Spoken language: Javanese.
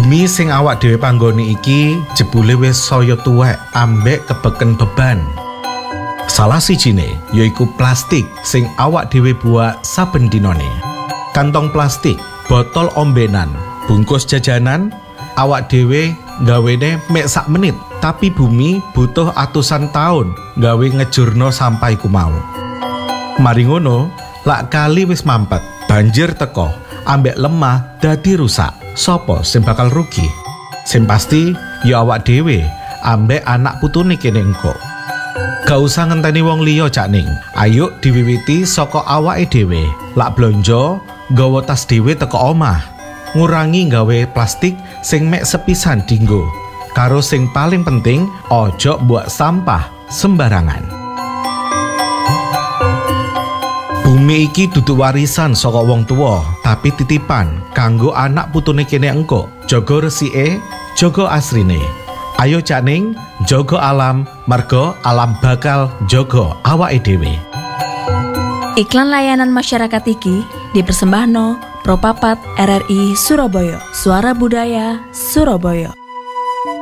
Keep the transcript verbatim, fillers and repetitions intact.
Bumi sing awak dhewe panggoni iki jebule wis saya tuwek ambek kebeken beban. Salah sijine yaiku plastik sing awak dhewe buak saben dinane. Kantong plastik, botol ombenan, bungkus jajanan, awak dhewe gawene mek sak menit, tapi bumi butuh atusan tahun gawe ngejurno sampai ku mau. Mari ngono, lak kali wis mampet, banjir teko, ambek lemah dadi rusak. Sopo sing bakal rugi? Sing pasti ya awak dhewe ambek anak putune kene engko. Gak usah ngenteni wong liya Cak Ning. Ayo diwiwiti saka awake dhewe. Lak blonjo, gawa tas dhewe teko omah. Ngurangi gawe plastik sing mek sepisan dinggo. Karo sing paling penting, ojo buat sampah sembarangan. Bumi iki dudu warisan saka wong tuwa, tapi titipan kanggo anak putune kene engko. Jaga resike, jaga asrine. Ayo Cak Ning, jaga alam, merga alam bakal jaga awake dhewe. Iklan layanan masyarakat iki dipersembahno Propapat R R I Surabaya, Suara Budaya Surabaya.